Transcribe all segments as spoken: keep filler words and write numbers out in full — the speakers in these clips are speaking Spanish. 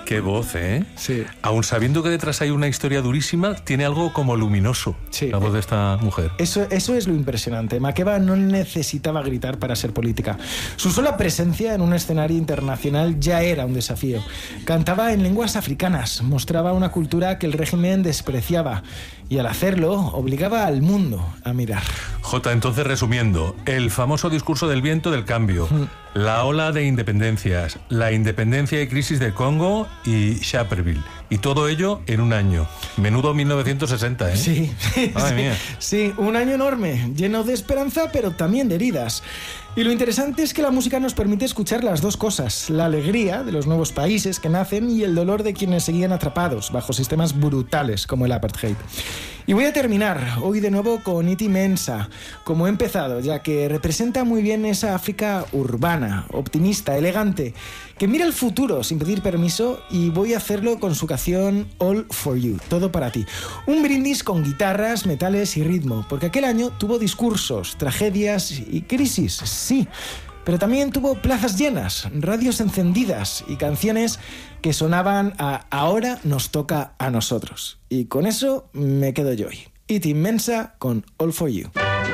Qué voz, ¿eh? Sí. Aún sabiendo que detrás hay una historia durísima, tiene algo como luminoso, sí. la voz de esta mujer. Eso, eso es lo impresionante. Makeba no necesitaba gritar para ser política. Su sola presencia en un escenario internacional ya era un desafío. Cantaba en lenguas africanas, mostraba una cultura que el régimen despreciaba y al hacerlo obligaba al mundo a mirar. Jota, entonces resumiendo, el famoso discurso del viento del cambio, mm. la ola de independencias, la independencia y crisis de Congo y Sharperville. Y todo ello en un año. Menudo mil novecientos sesenta, ¿eh? Sí, sí, Madre mía. Sí, un año enorme, lleno de esperanza, pero también de heridas. Y lo interesante es que la música nos permite escuchar las dos cosas, la alegría de los nuevos países que nacen y el dolor de quienes seguían atrapados bajo sistemas brutales como el apartheid. Y voy a terminar hoy de nuevo con Iti Mensa, como he empezado, ya que representa muy bien esa África urbana, optimista, elegante, que mira el futuro sin pedir permiso, y voy a hacerlo con su canción All For You, todo para ti. Un brindis con guitarras, metales y ritmo, porque aquel año tuvo discursos, tragedias y crisis, sí, pero también tuvo plazas llenas, radios encendidas y canciones que sonaban a Ahora nos toca a nosotros. Y con eso me quedo yo hoy. Iti Mensa con All For You.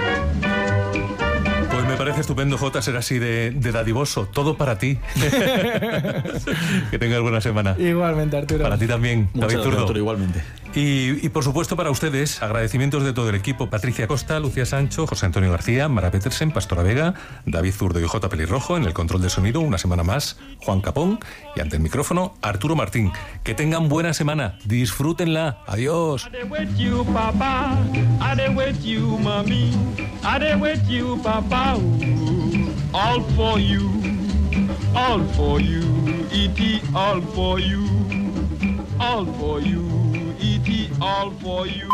Pues me parece estupendo, Jota, ser así de, de dadivoso. Todo para ti. Que tengas buena semana. Igualmente, Arturo. Para ti también, Muchas David Zurdo. Arturo, igualmente. Y, y por supuesto para ustedes, agradecimientos de todo el equipo: Patricia Costa, Lucía Sancho, José Antonio García, Mara Petersen, Pastora Vega, David Zurdo y Jota Pelirrojo. En el control de sonido, una semana más, Juan Capón. Y ante el micrófono, Arturo Martín. Que tengan buena semana, disfrútenla. Adiós. All for you, all for you, E T, all for you, all for you, E T, all for you.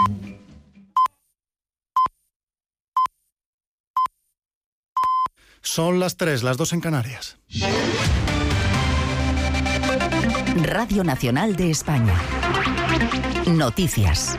Son las tres, las dos en Canarias. Radio Nacional de España. Noticias.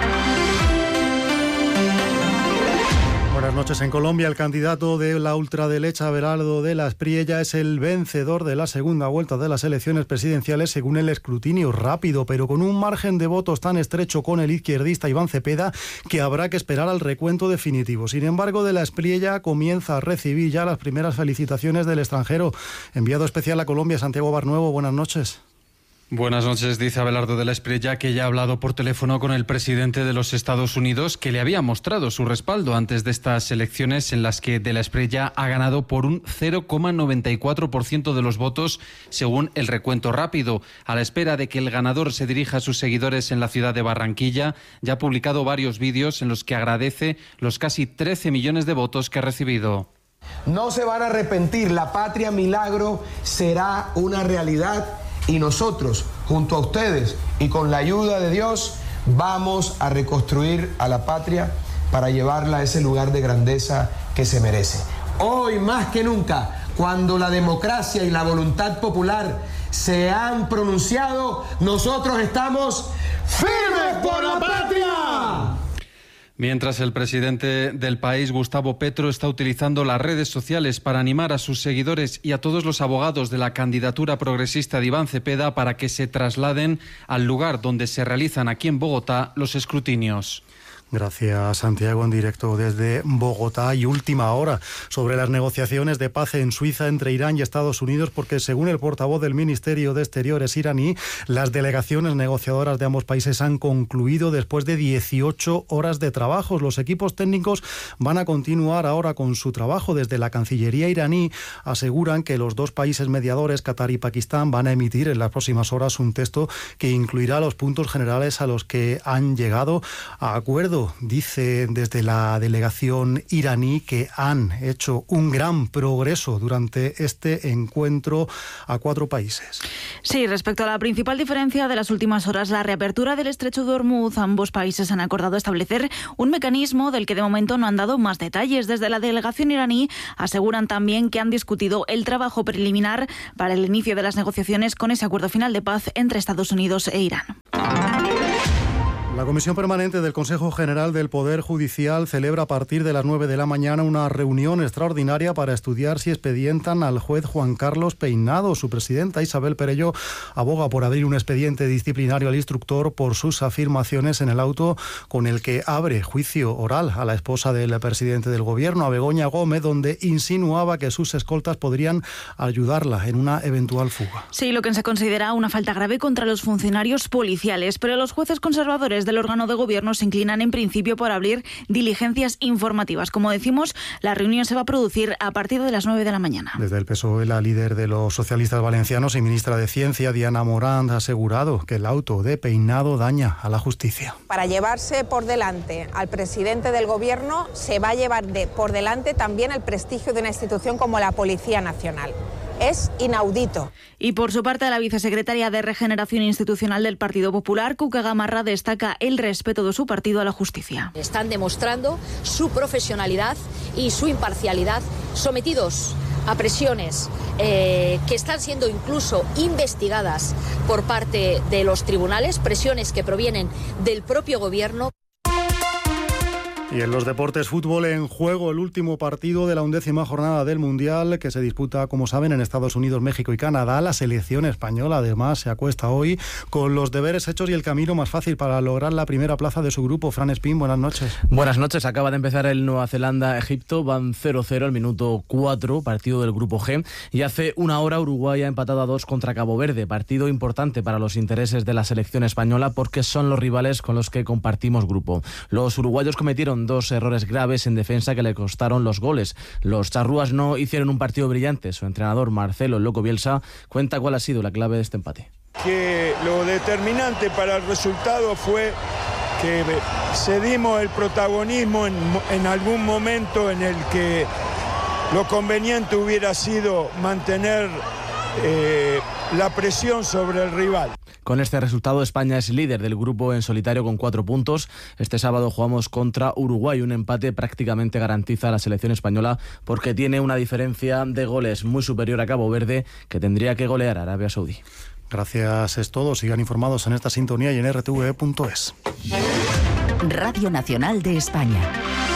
Buenas noches. En Colombia, el candidato de la ultraderecha, Abelardo de la Espriella, es el vencedor de la segunda vuelta de las elecciones presidenciales según el escrutinio rápido, pero con un margen de votos tan estrecho con el izquierdista Iván Cepeda que habrá que esperar al recuento definitivo. Sin embargo, de la Espriella comienza a recibir ya las primeras felicitaciones del extranjero. Enviado especial a Colombia, Santiago Barnuevo, buenas noches. Buenas noches, dice Abelardo de la Espriella, que ya ha hablado por teléfono con el presidente de los Estados Unidos, que le había mostrado su respaldo antes de estas elecciones en las que de la Espriella ha ganado por un cero coma noventa y cuatro por ciento de los votos según el recuento rápido. A la espera de que el ganador se dirija a sus seguidores en la ciudad de Barranquilla, ya ha publicado varios vídeos en los que agradece los casi trece millones de votos que ha recibido. No se van a arrepentir, la patria milagro será una realidad. Y nosotros, junto a ustedes y con la ayuda de Dios, vamos a reconstruir a la patria para llevarla a ese lugar de grandeza que se merece. Hoy más que nunca, cuando la democracia y la voluntad popular se han pronunciado, nosotros estamos firmes por la patria. Mientras el presidente del país, Gustavo Petro, está utilizando las redes sociales para animar a sus seguidores y a todos los abogados de la candidatura progresista de Iván Cepeda para que se trasladen al lugar donde se realizan aquí en Bogotá los escrutinios. Gracias, Santiago, en directo desde Bogotá. Y última hora sobre las negociaciones de paz en Suiza entre Irán y Estados Unidos, porque según el portavoz del Ministerio de Exteriores iraní, las delegaciones negociadoras de ambos países han concluido después de dieciocho horas de trabajo. Los equipos técnicos van a continuar ahora con su trabajo. Desde la Cancillería iraní aseguran que los dos países mediadores, Qatar y Pakistán, van a emitir en las próximas horas un texto que incluirá los puntos generales a los que han llegado a acuerdo. Dice desde la delegación iraní que han hecho un gran progreso durante este encuentro a cuatro países. Sí, respecto a la principal diferencia de las últimas horas, la reapertura del estrecho de Hormuz, ambos países han acordado establecer un mecanismo del que de momento no han dado más detalles. Desde la delegación iraní aseguran también que han discutido el trabajo preliminar para el inicio de las negociaciones con ese acuerdo final de paz entre Estados Unidos e Irán. La Comisión Permanente del Consejo General del Poder Judicial celebra a partir de las nueve de la mañana una reunión extraordinaria para estudiar si expedientan al juez Juan Carlos Peinado. Su presidenta, Isabel Perelló, aboga por abrir un expediente disciplinario al instructor por sus afirmaciones en el auto con el que abre juicio oral a la esposa del presidente del Gobierno, a Begoña Gómez, donde insinuaba que sus escoltas podrían ayudarla en una eventual fuga. Sí, lo que se considera una falta grave contra los funcionarios policiales, pero los jueces conservadores del órgano de gobierno se inclinan en principio por abrir diligencias informativas. Como decimos, la reunión se va a producir a partir de las nueve de la mañana. Desde el P S O E, la líder de los socialistas valencianos y ministra de Ciencia, Diana Morant, ha asegurado que el auto de Peinado daña a la justicia. Para llevarse por delante al presidente del gobierno, se va a llevar de, por delante también el prestigio de una institución como la Policía Nacional. Es inaudito. Y por su parte, la vicesecretaria de Regeneración Institucional del Partido Popular, Cuca Gamarra, destaca el respeto de su partido a la justicia. Están demostrando su profesionalidad y su imparcialidad, sometidos a presiones eh, que están siendo incluso investigadas por parte de los tribunales, presiones que provienen del propio gobierno. Y en los deportes, fútbol en juego, el último partido de la undécima jornada del Mundial, que se disputa, como saben, en Estados Unidos, México y Canadá. La selección española, además, se acuesta hoy con los deberes hechos y el camino más fácil para lograr la primera plaza de su grupo. Fran Espín, buenas noches. Buenas noches. Acaba de empezar el Nueva Zelanda-Egipto. Van cero cero al minuto cuatro, partido del grupo G. Y hace una hora Uruguay ha empatado a dos contra Cabo Verde. Partido importante para los intereses de la selección española porque son los rivales con los que compartimos grupo. Los uruguayos cometieron dos errores graves en defensa que le costaron los goles. Los charrúas no hicieron un partido brillante. Su entrenador, Marcelo "El Loco" Bielsa, cuenta cuál ha sido la clave de este empate. Que lo determinante para el resultado fue que cedimos el protagonismo en, en algún momento en el que lo conveniente hubiera sido mantener eh, la presión sobre el rival. Con este resultado, España es líder del grupo en solitario con cuatro puntos. Este sábado jugamos contra Uruguay. Un empate prácticamente garantiza a la selección española porque tiene una diferencia de goles muy superior a Cabo Verde, que tendría que golear a Arabia Saudí. Gracias, es todo. Sigan informados en esta sintonía y en r t v e punto es. Radio Nacional de España.